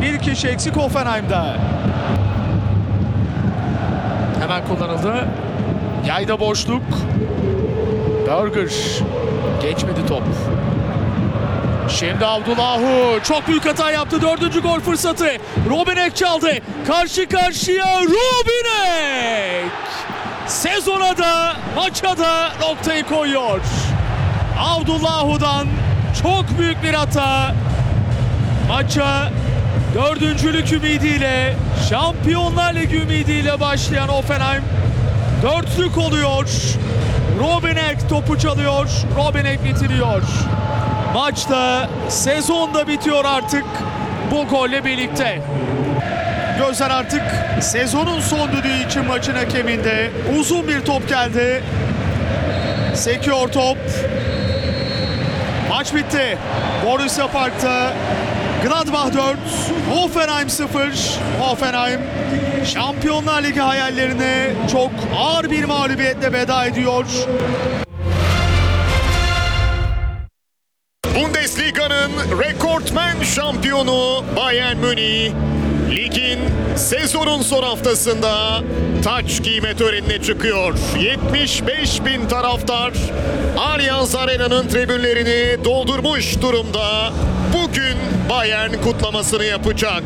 Bir kişi eksik Hoffenheim'da. Hemen kullanıldı. Yayda boşluk. Berger. Geçmedi top. Şimdi Abdullahu çok büyük hata yaptı. 4. gol fırsatı. Robinek çaldı. Karşı karşıya Robinek. Sezona da maça da noktayı koyuyor. Abdullahu'dan çok büyük bir hata. Maça dördüncülük ümidiyle, Şampiyonlar Ligi ümidiyle başlayan Hoffenheim dörtlük oluyor. Robinek topu çalıyor. Robinek bitiriyor. Maçta, sezonda bitiyor artık bu golle birlikte. Gözler artık sezonun son düdüğü için maçın hakeminde. Uzun bir top geldi. Sekiyor top. Maç bitti. Borussia Park'ta Gladbach 4, Hoffenheim 0. Hoffenheim Şampiyonlar Ligi hayallerine çok ağır bir mağlubiyetle veda ediyor. Bundesliga'nın rekortmen şampiyonu Bayern Münih, ligin sezonun son haftasında taç giyme törenine çıkıyor. 75.000 taraftar Allianz Arena'nın tribünlerini doldurmuş durumda. Bugün Bayern kutlamasını yapacak.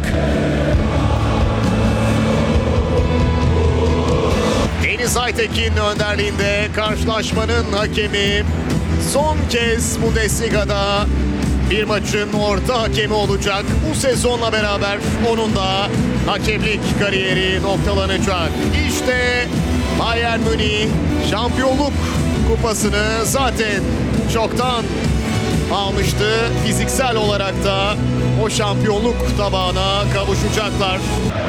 Deniz Aytekin önderliğinde karşılaşmanın hakemi son kez Bundesliga'da bir maçın orta hakemi olacak. Bu sezonla beraber onun da hakemlik kariyeri noktalanacak. İşte Bayern Münih şampiyonluk kupasını zaten çoktan almıştı. Fiziksel olarak da o şampiyonluk tabağına kavuşacaklar.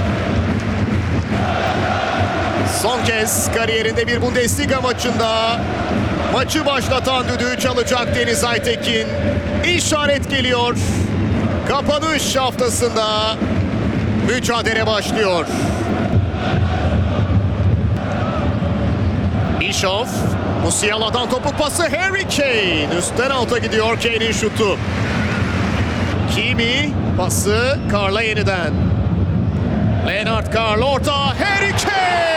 Son kez kariyerinde bir Bundesliga maçında maçı başlatan düdüğü çalacak Deniz Aytekin. İşaret geliyor. Kapanış haftasında mücadele başlıyor. Bischoff, Musiala'dan topuk pası Harry Kane. Üstten alta gidiyor Kane'in şutu. Kimi pası Karl'a yeniden. Lennart Karl orta Harry Kane.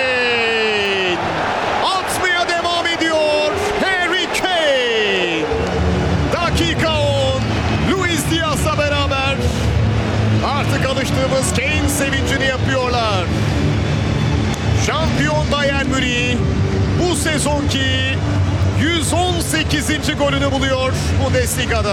Atmaya devam ediyor Harry Kane. Dakika 10. Luis Diaz'la beraber artık alıştığımız Kane sevincini yapıyorlar. Şampiyon Bayern Münih bu sezonki 118. golünü buluyor Bundesliga'da.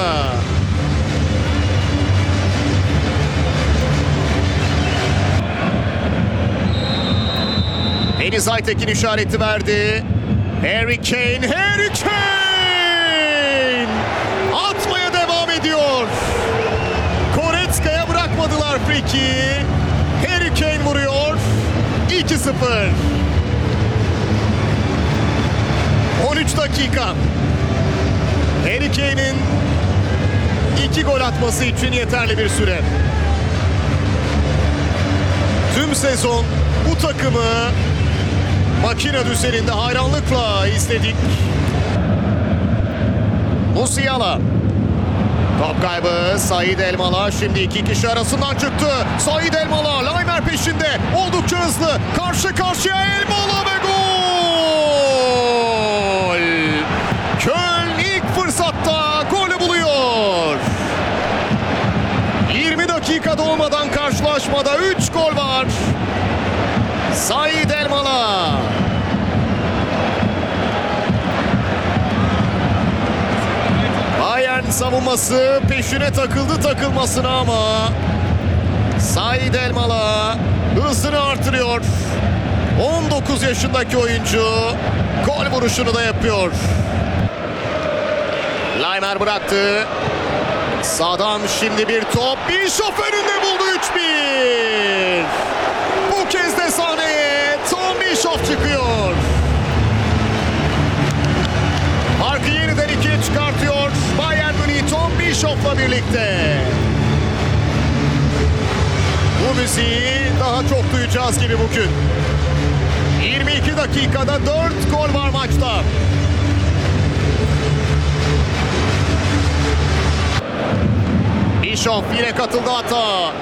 Deniz Aytekin işareti verdi. Harry Kane, Harry Kane! Atmaya devam ediyor. Goretzka'ya bırakmadılar friki. Harry Kane vuruyor. 2-0. 13 dakika. Harry Kane'in 2 gol atması için yeterli bir süre. Tüm sezon bu takımı makine düzeninde hayranlıkla izledik. Musiala. Top kaybı Said Elmalı. Şimdi iki kişi arasından çıktı. Said Elmalı. Laimer peşinde. Oldukça hızlı. Karşı karşıya Elmalı ve gol. Köln ilk fırsatta golü buluyor. 20 dakika dolmadan karşılaşmada 3 gol var. Said Elmalı. Bayern savunması peşine takıldı takılmasına ama Said Elmalı hızını artırıyor. 19 yaşındaki oyuncu gol vuruşunu da yapıyor. Laimer bıraktı. Sağdan şimdi bir top. Bischoff önünde buldu 3-1. Bu kez de sahneye Tom Bischoff çıkıyor. Farkı yeniden ikiye çıkartıyor Bayern Münih Tom Bischoff'la birlikte. Bu müziği daha çok duyacağız gibi bugün. 22 dakikada 4 gol var maçta. Bischoff yine katıldı hata.